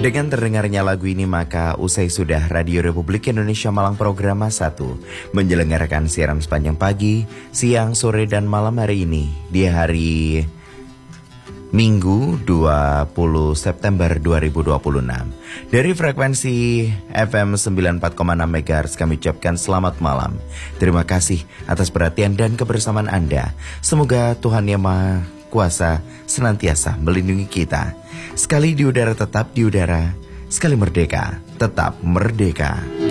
Dengan terdengarnya lagu ini maka usai sudah Radio Republik Indonesia Malang Programa 1 menyelenggarakan siaran sepanjang pagi, siang, sore, dan malam hari ini di hari Minggu 20 September 2026. Dari frekuensi FM 94,6 MHz kami ucapkan selamat malam. Terima kasih atas perhatian dan kebersamaan Anda. Semoga Tuhan Yang Maha Kuasa senantiasa melindungi kita. Sekali di udara tetap di udara, sekali merdeka tetap merdeka.